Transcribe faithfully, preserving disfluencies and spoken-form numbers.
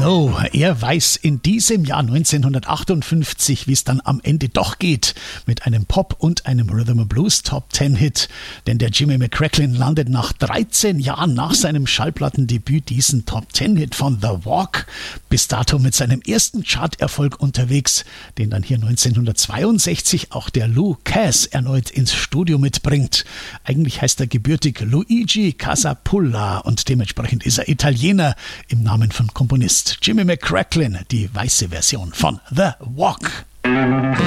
Snow. Er weiß in diesem Jahr neunzehnhundertachtundfünfzig, wie es dann am Ende doch geht, mit einem Pop- und einem Rhythm and Blues Top Ten Hit. Denn der Jimmy McCracklin landet nach dreizehn Jahren nach seinem Schallplattendebüt diesen Top Ten Hit von The Walk. Bis dato mit seinem ersten Charterfolg unterwegs, den dann hier neunzehnhundertzweiundsechzig auch der Lou Cass erneut ins Studio mitbringt. Eigentlich heißt er gebürtig Luigi Casapulla und dementsprechend ist er Italiener im Namen von Komponist Jimmy McCracklin, die weiße Version von The Walk.